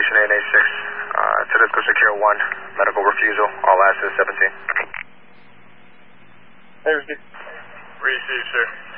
distribution 886. Tedesco Secure 1, medical refusal, all assets 17. Hey, receive. Receive, sir.